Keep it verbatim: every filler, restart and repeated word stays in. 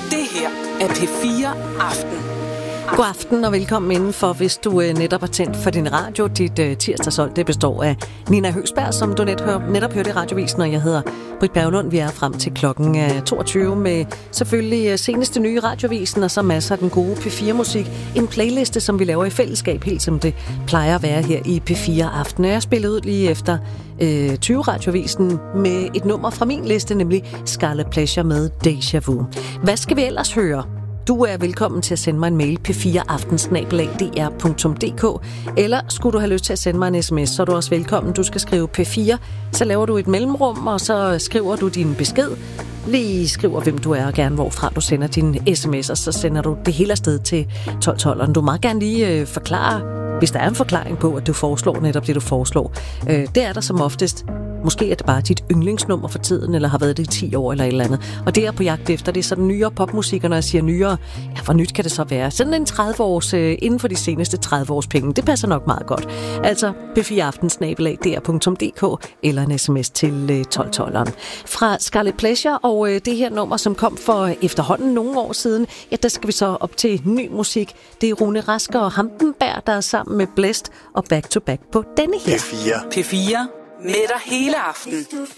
Det her er P fire Aften. God aften og velkommen indenfor, hvis du øh, netop har tændt for din radio. Dit øh, tirsdagshold, det består af Nina Høgsberg, som du net hør, netop hørte i radiovisen, og jeg hedder Britt Berglund. Vi er frem til klokken øh, toogtyve med selvfølgelig øh, seneste nye radiovisen, og så masser af den gode P fire musik. En playliste, som vi laver i fællesskab, helt som det plejer at være her i P fire Aften. Jeg spillede ud lige efter øh, tyve radiovisen med et nummer fra min liste, nemlig Scarlet Pleasure med Deja Vu. Hvad skal vi ellers høre? Du er velkommen til at sende mig en mail p fire aften snabel-a d r punktum d k, eller skulle du have lyst til at sende mig en sms, så er du også velkommen. Du skal skrive P fire, så laver du et mellemrum, og så skriver du din besked. Lige skriver, hvem du er, og gerne hvorfra du sender din sms, og så sender du det hele afsted til tolv tolv. Du må gerne lige øh, forklare, hvis der er en forklaring på, at du foreslår netop det, du foreslår. Øh, det er der som oftest. Måske er det bare dit yndlingsnummer for tiden, eller har været det i ti år, eller et eller andet. Og det er på jagt efter, det er sådan nyere popmusik, og når jeg siger nyere, ja, hvor nyt kan det så være? Sådan en tredive års, øh, inden for de seneste tredive års penge, det passer nok meget godt. Altså P fire aften snabel-a d r punktum d k, eller en sms til øh, tolv tolv. Fra Scarlet Pleasure, og øh, det her nummer, som kom for efterhånden nogle år siden, ja, der skal vi så op til ny musik. Det er Rune Rasker og Hampenberg, der er sammen med Blæst og Back to Back på denne her. P fire. P fire med dig hele aften. Hvis du